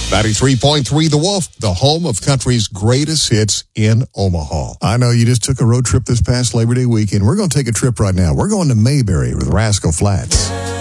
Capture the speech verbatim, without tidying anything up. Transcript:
ninety-three point three The Wolf, the home of country's greatest hits in Omaha. I know you just took a road trip this past Labor Day weekend. We're going to take a trip right now. We're going to Mayberry with Rascal Flatts.